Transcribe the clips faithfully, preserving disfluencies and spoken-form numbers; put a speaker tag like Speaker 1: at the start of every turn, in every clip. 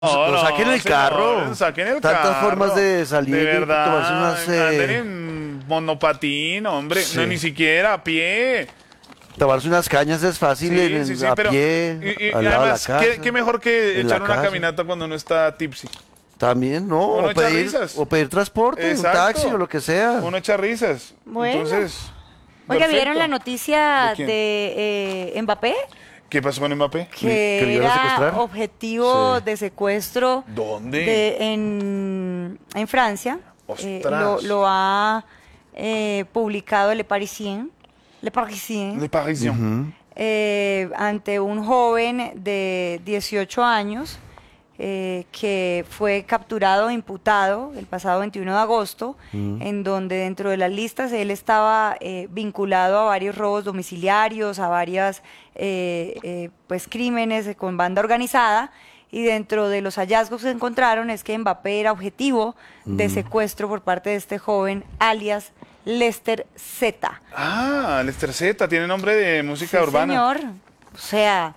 Speaker 1: No,
Speaker 2: No, saquen el
Speaker 1: señor,
Speaker 2: carro.
Speaker 1: Saquen el
Speaker 2: Tantas
Speaker 1: carro.
Speaker 2: formas de salir
Speaker 1: De
Speaker 2: y
Speaker 1: verdad.
Speaker 2: tomarse unas, eh,
Speaker 1: Anden en monopatín, hombre.
Speaker 2: Sí.
Speaker 1: No, ni siquiera a pie.
Speaker 2: Tomarse unas cañas es fácil
Speaker 1: Sí,
Speaker 2: en,
Speaker 1: sí, sí,
Speaker 2: a
Speaker 1: pero.
Speaker 2: pie,
Speaker 1: y- y
Speaker 2: al lado
Speaker 1: además,
Speaker 2: de la
Speaker 1: ¿qué,
Speaker 2: casa.
Speaker 1: qué mejor que
Speaker 2: en la
Speaker 1: echar una
Speaker 2: casa.
Speaker 1: caminata cuando uno está tipsy?
Speaker 2: También, ¿no?
Speaker 1: Uno
Speaker 2: O
Speaker 1: echa
Speaker 2: pedir,
Speaker 1: risas.
Speaker 2: o pedir transporte, un
Speaker 1: Exacto.
Speaker 2: taxi o lo que sea.
Speaker 1: Uno echa risas.
Speaker 3: Bueno.
Speaker 1: Entonces.
Speaker 3: Oiga, ¿vieron
Speaker 1: perfecto.
Speaker 3: la noticia
Speaker 1: ¿De quién?
Speaker 3: de eh, Mbappé?
Speaker 1: ¿Qué pasó con Mbappé?
Speaker 3: Que,
Speaker 2: ¿Que lo iban a
Speaker 3: era
Speaker 2: secuestrar?
Speaker 3: objetivo
Speaker 2: Sí.
Speaker 3: de secuestro.
Speaker 1: ¿Dónde?
Speaker 3: de- en, en Francia. Eh,
Speaker 1: Ostras.
Speaker 3: lo, lo ha eh, publicado Le Parisien. Le Parisien.
Speaker 1: Le Parisien.
Speaker 3: eh, ante un joven de dieciocho años eh, que fue capturado e imputado el pasado veintiuno de agosto, en donde dentro de las listas él estaba eh, vinculado a varios robos domiciliarios, a varias eh, eh, pues crímenes con banda organizada. Y dentro de los hallazgos que encontraron es que Mbappé era objetivo de secuestro por parte de este joven, alias Lester Z.
Speaker 1: Ah, Lester Z, tiene nombre de música
Speaker 3: Sí,
Speaker 1: urbana.
Speaker 3: señor. O sea,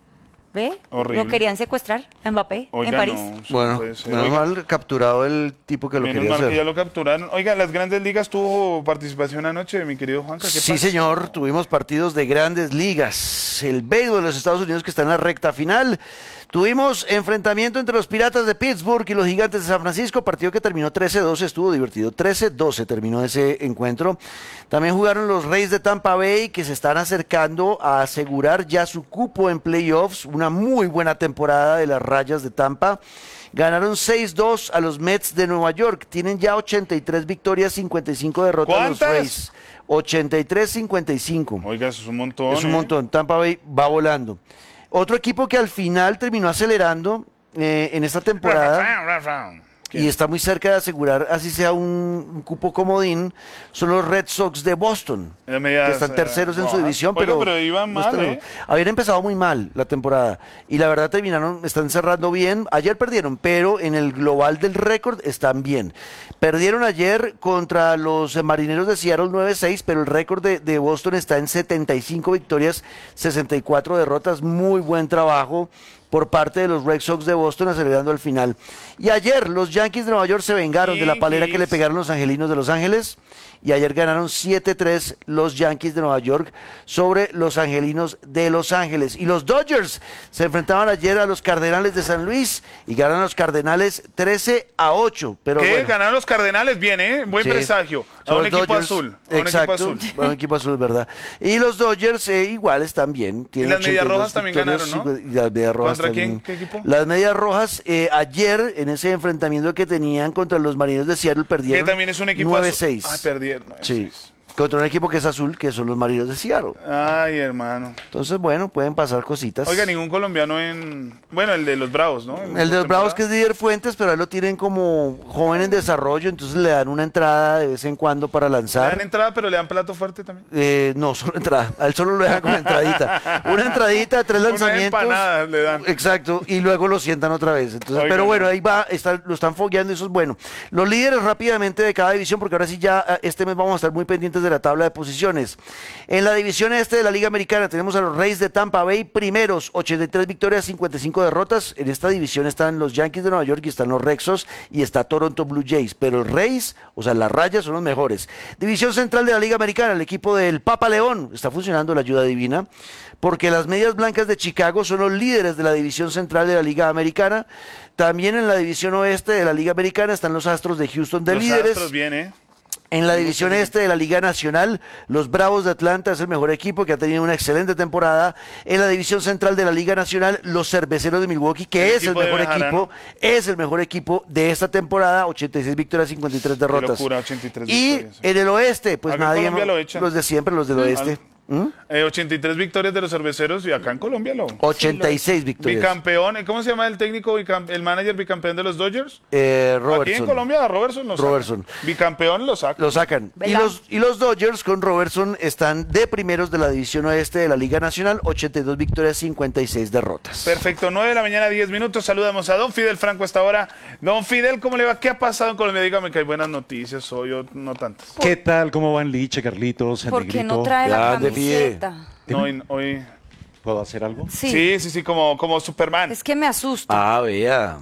Speaker 3: ¿ve?
Speaker 1: Horrible.
Speaker 3: Lo querían secuestrar a Mbappé
Speaker 1: Oiga,
Speaker 3: en París.
Speaker 1: no, eso no
Speaker 2: Bueno,
Speaker 1: puede ser.
Speaker 2: menos
Speaker 1: Oiga,
Speaker 2: mal capturado el tipo que lo
Speaker 1: menos
Speaker 2: quería
Speaker 1: mal que
Speaker 2: hacer.
Speaker 1: ya lo capturaron. Oiga, las Grandes Ligas tuvo participación anoche, mi querido Juanca. ¿Qué
Speaker 2: Sí,
Speaker 1: pasó?
Speaker 2: señor, tuvimos partidos de grandes ligas. El béisbol de los Estados Unidos que está en la recta final. Tuvimos enfrentamiento entre los Piratas de Pittsburgh y los Gigantes de San Francisco, partido que terminó trece doce, estuvo divertido. trece doce terminó ese encuentro. También jugaron los Reyes de Tampa Bay, que se están acercando a asegurar ya su cupo en playoffs. Una muy buena temporada de las Rayas de Tampa. Ganaron seis dos a los Mets de Nueva York. Tienen ya ochenta y tres victorias, cincuenta y cinco derrotas los
Speaker 1: ¿Cuántas?
Speaker 2: Rays. ochenta y tres cincuenta y cinco.
Speaker 1: Oiga, eso es un montón.
Speaker 2: Es un
Speaker 1: ¿eh?
Speaker 2: montón. Tampa Bay va volando. Otro equipo que al final terminó acelerando eh, en esta temporada y está muy cerca de asegurar, así sea un, un cupo comodín, son los Red Sox de Boston,
Speaker 1: Ya me ya-
Speaker 2: que están terceros en su división,
Speaker 1: Oiga,
Speaker 2: pero,
Speaker 1: pero iban
Speaker 2: no
Speaker 1: mal,
Speaker 2: están-
Speaker 1: ¿eh?
Speaker 2: habían empezado muy mal la temporada y la verdad terminaron, están cerrando bien. Ayer perdieron, pero en el global del récord están bien. Perdieron ayer contra los eh, Marineros de Seattle nueve seis, pero el récord de, de Boston está en setenta y cinco victorias, sesenta y cuatro derrotas. Muy buen trabajo por parte de los Red Sox de Boston acelerando al final. Y ayer los Yankees de Nueva York se vengaron de la palera que le pegaron los Angelinos de Los Ángeles y ayer ganaron siete tres los Yankees de Nueva York sobre los Angelinos de Los Ángeles. Y los Dodgers se enfrentaban ayer a los Cardenales de San Luis y ganaron los Cardenales trece a ocho. Pero
Speaker 1: ¿Qué?
Speaker 2: bueno,
Speaker 1: Ganaron los Cardenales, bien, ¿eh? Buen
Speaker 2: sí.
Speaker 1: presagio. A
Speaker 2: Son
Speaker 1: un
Speaker 2: los
Speaker 1: equipo
Speaker 2: Dodgers,
Speaker 1: azul. A un
Speaker 2: exacto,
Speaker 1: equipo azul.
Speaker 2: a un equipo azul, ¿verdad? Y los Dodgers eh, igual están bien. tienen
Speaker 1: Y las Medias
Speaker 2: ochenta y dos
Speaker 1: Rojas también
Speaker 2: victorias,
Speaker 1: ganaron, ¿no?
Speaker 2: y las Medias Rojas
Speaker 1: ¿Contra quién?
Speaker 2: también.
Speaker 1: ¿Qué equipo?
Speaker 2: Las Medias Rojas eh, ayer en ese enfrentamiento que tenían contra los Marineros de Seattle
Speaker 1: Que
Speaker 2: perdieron
Speaker 1: también es un equipo
Speaker 2: nueve
Speaker 1: azul.
Speaker 2: seis.
Speaker 1: Ah, perdieron. nueve
Speaker 2: Sí,
Speaker 1: seis.
Speaker 2: contra un equipo que es azul, que son los Marineros de Seattle.
Speaker 1: Ay, hermano.
Speaker 2: Entonces, bueno, pueden pasar cositas.
Speaker 1: Oiga, ningún colombiano en... Bueno, el de los Bravos, ¿no? En
Speaker 2: El de los Bravos,
Speaker 1: temporada.
Speaker 2: que es Didier Fuentes, pero ahí lo tienen como joven en desarrollo, entonces le dan una entrada de vez en cuando para
Speaker 1: Le
Speaker 2: lanzar.
Speaker 1: dan entrada, pero le dan plato fuerte también.
Speaker 2: Eh, no, solo entrada. A él solo lo dejan con entradita. Una entradita, tres
Speaker 1: Unas
Speaker 2: lanzamientos.
Speaker 1: empanadas le dan.
Speaker 2: Exacto, y luego lo sientan otra vez. Entonces,
Speaker 1: Oiga,
Speaker 2: pero bueno,
Speaker 1: no.
Speaker 2: ahí va, está- lo están fogueando, eso es bueno. Los líderes rápidamente de cada división, porque ahora sí ya eh, este mes vamos a estar muy pendientes de la tabla de posiciones. En la división este de la Liga Americana tenemos a los Reyes de Tampa Bay primeros, ochenta y tres victorias, cincuenta y cinco derrotas. En esta división están los Yankees de Nueva York y están los Red Sox y está Toronto Blue Jays, pero los Reyes, o sea, las Rayas son los mejores. División central de la Liga Americana, el equipo del Papa León, está funcionando la ayuda divina, porque las Medias Blancas de Chicago son los líderes de la división central de la Liga Americana. También en la división oeste de la Liga Americana están los Astros de Houston de
Speaker 1: Los
Speaker 2: líderes.
Speaker 1: Astros bien, ¿eh?
Speaker 2: En la división este de la Liga Nacional, los Bravos de Atlanta es el mejor equipo que ha tenido una excelente temporada. En la división central de la Liga Nacional, los Cerveceros de Milwaukee, que
Speaker 1: El
Speaker 2: es el
Speaker 1: equipo de
Speaker 2: mejor
Speaker 1: Bejarano.
Speaker 2: equipo, es el mejor equipo de esta temporada, ochenta y seis victorias, cincuenta y tres derrotas.
Speaker 1: locura, ochenta y tres
Speaker 2: Y
Speaker 1: victorias, sí.
Speaker 2: en el oeste, pues
Speaker 1: Acá en
Speaker 2: nadie,
Speaker 1: Colombia lo echan.
Speaker 2: los de siempre, los del oeste. ¿Mm?
Speaker 1: Eh, ochenta y tres victorias de los cerveceros y acá en Colombia lo...
Speaker 2: ochenta y seis victorias.
Speaker 1: Bicampeón, ¿cómo se llama el técnico, bicam- el manager bicampeón de los Dodgers?
Speaker 2: Eh,
Speaker 1: Aquí en
Speaker 2: Robertson.
Speaker 1: Colombia a Robertson lo saca.
Speaker 2: Robertson.
Speaker 1: Bicampeón lo saca.
Speaker 2: Lo sacan. Y
Speaker 3: ¿Verdad?
Speaker 2: los, y los Dodgers con Robertson están de primeros de la división oeste de la Liga Nacional, ochenta y dos victorias, cincuenta y seis derrotas.
Speaker 1: Perfecto, nueve de la mañana, diez minutos. Saludamos a don Fidel Franco hasta ahora. Don Fidel, ¿cómo le va? ¿Qué ha pasado en Colombia? Dígame que hay buenas noticias hoy, o no tantas.
Speaker 4: ¿Qué tal? ¿Cómo van Liche, Carlitos, el
Speaker 3: Porque
Speaker 4: negrito?
Speaker 3: no trae la
Speaker 2: Grande, Fide.
Speaker 3: camiseta.
Speaker 1: No, hoy, hoy-
Speaker 4: ¿Puedo hacer algo?
Speaker 3: Sí.
Speaker 1: Sí, sí, sí, como, como Superman.
Speaker 3: Es que me asusta.
Speaker 2: Ah, vea.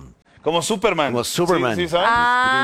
Speaker 1: Como Superman.
Speaker 2: Como Superman.
Speaker 1: Sí, sí, ¿sabes?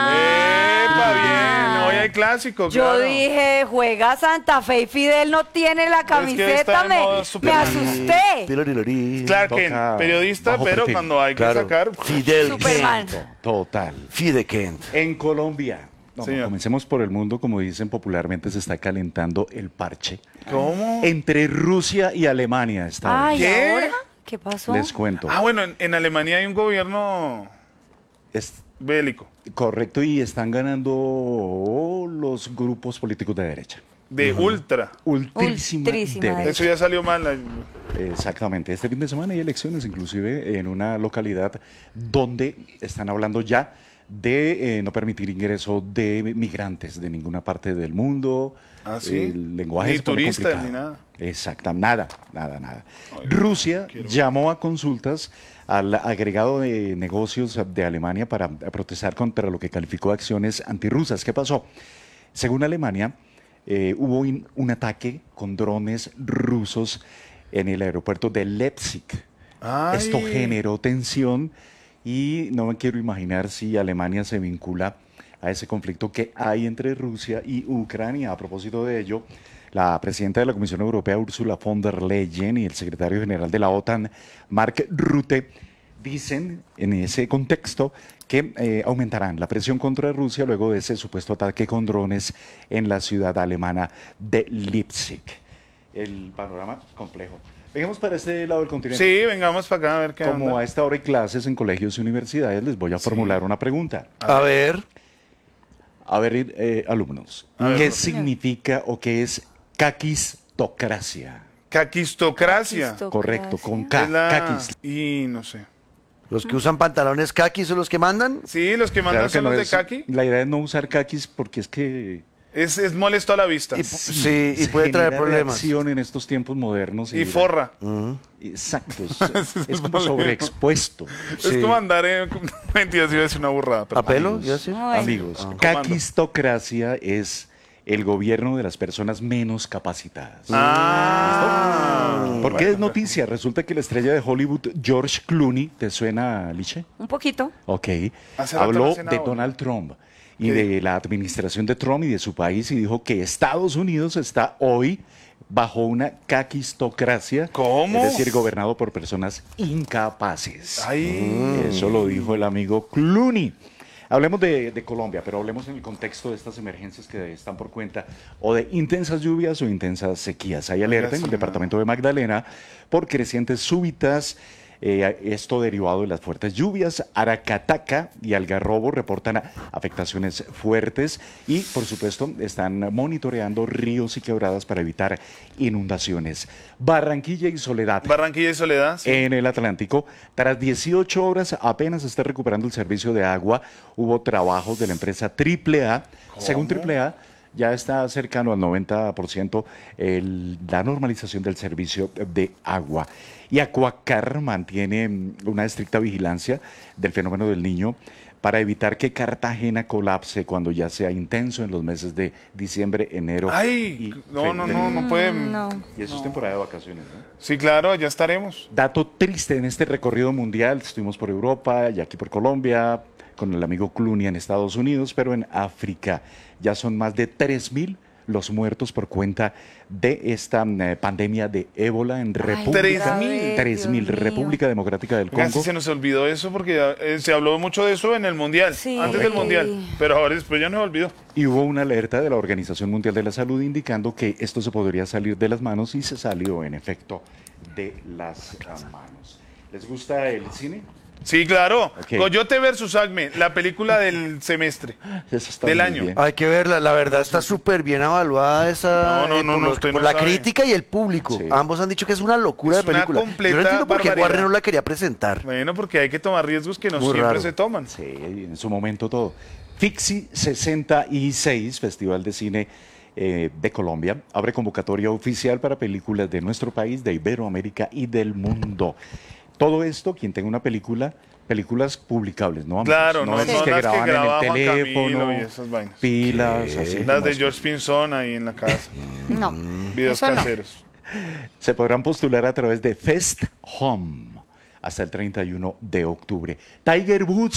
Speaker 3: Ah.
Speaker 1: ¡Epa, bien! Hoy hay clásico,
Speaker 3: Yo
Speaker 1: claro.
Speaker 3: dije, juega Santa Fe y Fidel no tiene la
Speaker 1: Pero es que está
Speaker 3: camiseta,
Speaker 1: de
Speaker 3: me,
Speaker 1: moda
Speaker 3: me
Speaker 1: Superman.
Speaker 3: asusté.
Speaker 2: Pilorilorí.
Speaker 1: Clark Kent,
Speaker 4: Toca
Speaker 1: periodista,
Speaker 4: bajo
Speaker 1: pero
Speaker 4: perfil.
Speaker 1: cuando hay que
Speaker 2: Claro.
Speaker 1: sacar...
Speaker 2: Fidel
Speaker 3: Superman.
Speaker 2: Kent.
Speaker 4: Total.
Speaker 2: Fide Kent.
Speaker 4: En Colombia. No,
Speaker 1: Señor.
Speaker 4: comencemos por el mundo, como dicen popularmente, se está calentando el parche.
Speaker 1: ¿Cómo?
Speaker 4: Entre Rusia y Alemania está.
Speaker 3: Ay,
Speaker 1: ¿Qué?
Speaker 3: ¿ahora? ¿Qué pasó?
Speaker 4: Les cuento.
Speaker 1: Ah, bueno, en, en Alemania hay un gobierno
Speaker 4: Es
Speaker 1: bélico,
Speaker 4: correcto, y están ganando los grupos políticos de derecha.
Speaker 1: de ultra.
Speaker 4: Ultrísima,
Speaker 3: Ultrísima
Speaker 4: derecha.
Speaker 1: Eso ya salió mal. la-
Speaker 4: Exactamente. Este fin de semana hay elecciones, inclusive en una localidad donde están hablando ya de eh, no permitir ingreso de migrantes de ninguna parte del mundo.
Speaker 1: Ah, ¿sí?
Speaker 4: El lenguaje
Speaker 1: Ni
Speaker 4: se pone
Speaker 1: turistas,
Speaker 4: complicado.
Speaker 1: ni nada.
Speaker 4: Exacto, nada, nada, nada.
Speaker 1: Ay,
Speaker 4: Rusia
Speaker 1: quiero-
Speaker 4: llamó a consultas al agregado de negocios de Alemania para protestar contra lo que calificó de acciones antirrusas. ¿Qué pasó? Según Alemania, eh, hubo in- un ataque con drones rusos en el aeropuerto de Leipzig.
Speaker 1: Ay.
Speaker 4: Esto generó tensión y no me quiero imaginar si Alemania se vincula a ese conflicto que hay entre Rusia y Ucrania. A propósito de ello, la presidenta de la Comisión Europea, Ursula von der Leyen, y el secretario general de la OTAN, Mark Rutte, dicen en ese contexto que eh, aumentarán la presión contra Rusia luego de ese supuesto ataque con drones en la ciudad alemana de Leipzig. El panorama complejo. Vengamos para este lado del continente.
Speaker 1: Sí, vengamos para acá a ver qué
Speaker 4: Como
Speaker 1: onda.
Speaker 4: a esta hora hay clases en colegios y universidades, les voy a formular una pregunta.
Speaker 2: A ver.
Speaker 4: A ver, eh, alumnos,
Speaker 1: A ver,
Speaker 4: ¿qué
Speaker 1: profe.
Speaker 4: significa o qué es caquistocracia?
Speaker 1: Caquistocracia.
Speaker 3: Caquisto-
Speaker 4: Correcto, con
Speaker 1: Es
Speaker 4: K,
Speaker 1: la-
Speaker 4: caquis.
Speaker 1: Y no sé.
Speaker 2: Los que usan pantalones kaki son los que mandan.
Speaker 1: Sí, los que mandan
Speaker 4: Claro que
Speaker 1: son
Speaker 4: no
Speaker 1: los
Speaker 4: es-
Speaker 1: de kaki.
Speaker 4: La idea es no usar caquis porque es que
Speaker 1: Es, es molesto a la vista.
Speaker 2: Y, sí, y
Speaker 4: se
Speaker 2: puede traer
Speaker 4: genera
Speaker 2: problemas.
Speaker 4: reacción en estos tiempos modernos.
Speaker 1: Y forra.
Speaker 4: Exacto, es,
Speaker 1: Ese es
Speaker 4: es
Speaker 1: el
Speaker 4: como
Speaker 1: problema.
Speaker 4: sobreexpuesto.
Speaker 1: Es
Speaker 2: Sí.
Speaker 1: como andar en... Mentiras, iba a decir una burrada. pero-
Speaker 2: ¿A pelo?
Speaker 4: Amigos,
Speaker 2: ¿Ya sí?
Speaker 3: Ay.
Speaker 4: amigos,
Speaker 1: Comando.
Speaker 4: caquistocracia es el gobierno de las personas menos capacitadas.
Speaker 1: Ah.
Speaker 4: ¿Por qué es noticia? Resulta que la estrella de Hollywood, George Clooney, ¿te suena, Liche?
Speaker 3: Un poquito.
Speaker 4: Ok.
Speaker 1: Hace rato
Speaker 4: Habló
Speaker 1: no
Speaker 4: de
Speaker 1: hace nada,
Speaker 4: Donald Trump y
Speaker 1: ¿Qué
Speaker 4: de la administración de Trump y de su país y dijo que Estados Unidos está hoy bajo una caquistocracia.
Speaker 1: ¿Cómo?
Speaker 4: Es decir, gobernado por personas incapaces.
Speaker 1: Ay.
Speaker 4: Eso lo dijo el amigo Clooney. Hablemos de, de Colombia, pero hablemos en el contexto de estas emergencias que están por cuenta o de intensas lluvias o intensas sequías. Hay alerta en el
Speaker 1: sí,
Speaker 4: departamento de Magdalena por crecientes súbitas. Eh, esto derivado de las fuertes lluvias. Aracataca y Algarrobo reportan afectaciones fuertes y, por supuesto, están monitoreando ríos y quebradas para evitar inundaciones. Barranquilla y Soledad.
Speaker 1: Barranquilla y Soledad. sí.
Speaker 4: En el Atlántico, tras dieciocho horas apenas se está recuperando el servicio de agua. Hubo trabajos de la empresa Triple A. Según Triple A, ya está cercano al noventa por ciento el- la normalización del servicio de agua. Y Acuacar mantiene mm, una estricta vigilancia del fenómeno del Niño para evitar que Cartagena colapse cuando ya sea intenso en los meses de diciembre, enero
Speaker 1: Ay,
Speaker 4: y
Speaker 1: no, no, no,
Speaker 4: febrero.
Speaker 1: no puede.
Speaker 3: No.
Speaker 4: Y eso es temporada de vacaciones, ¿no?
Speaker 1: Sí, claro, ya estaremos.
Speaker 4: Dato triste en este recorrido mundial, estuvimos por Europa y aquí por Colombia, con el amigo Clooney en Estados Unidos, pero en África ya son más de tres mil los muertos por cuenta de esta eh, pandemia de ébola en República.
Speaker 1: tres mil.
Speaker 4: tres mil,
Speaker 3: Dios mío.
Speaker 4: República Democrática del
Speaker 1: Casi
Speaker 4: Congo.
Speaker 1: se nos olvidó eso porque ya, eh, se habló mucho de eso en el Mundial,
Speaker 3: Sí.
Speaker 1: antes del
Speaker 3: Ok.
Speaker 1: Mundial, pero ahora después ya nos olvidó.
Speaker 4: Y hubo una alerta de la Organización Mundial de la Salud indicando que esto se podría salir de las manos y se salió en efecto de las ah, manos. ¿Les gusta el cine?
Speaker 1: Sí, claro.
Speaker 4: Ok.
Speaker 1: Coyote versus Acme, la película del semestre.
Speaker 4: Eso está
Speaker 1: Del
Speaker 4: muy
Speaker 1: año.
Speaker 4: bien.
Speaker 2: Hay que verla, la verdad está súper bien evaluada esa
Speaker 1: No, no,
Speaker 2: eh,
Speaker 1: no,
Speaker 2: por,
Speaker 1: no,
Speaker 2: los-
Speaker 1: usted
Speaker 2: por
Speaker 1: no
Speaker 2: la
Speaker 1: sabe.
Speaker 2: crítica y el público.
Speaker 4: Sí.
Speaker 2: Ambos han dicho que es una locura
Speaker 1: Es
Speaker 2: de
Speaker 1: una
Speaker 2: película. Yo
Speaker 1: completa
Speaker 2: no entiendo por qué
Speaker 1: barbaridad.
Speaker 2: Warner no la quería presentar.
Speaker 1: Bueno, porque hay que tomar riesgos que no
Speaker 2: Muy
Speaker 1: siempre
Speaker 2: raro.
Speaker 1: se toman.
Speaker 4: Sí, en su momento todo. Fixi sesenta y seis, Festival de Cine eh, de Colombia, abre convocatoria oficial para películas de nuestro país, de Iberoamérica y del mundo. Todo esto, quien tenga una película, películas publicables, ¿no? amigos?
Speaker 1: Claro, no,
Speaker 4: esas
Speaker 1: no
Speaker 4: que
Speaker 1: las que
Speaker 4: graban
Speaker 1: graba
Speaker 4: en
Speaker 1: Juan
Speaker 4: el
Speaker 1: Camilo
Speaker 4: teléfono,
Speaker 1: y esas vainas.
Speaker 4: pilas, así.
Speaker 1: Las
Speaker 4: como
Speaker 1: de
Speaker 4: es.
Speaker 1: George Pinzón ahí en la casa.
Speaker 3: No.
Speaker 1: Videos
Speaker 3: Eso no.
Speaker 1: caseros.
Speaker 4: Se podrán postular a través de Fest Home hasta el treinta y uno de octubre. Tiger Woods